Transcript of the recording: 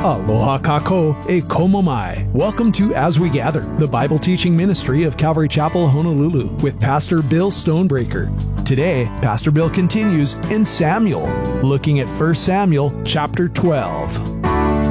Aloha kako e komo mai. Welcome to As We Gather, the Bible teaching ministry of Calvary Chapel, Honolulu, with Pastor Bill Stonebreaker. Today, Pastor Bill continues in Samuel, looking at 1 Samuel chapter 12.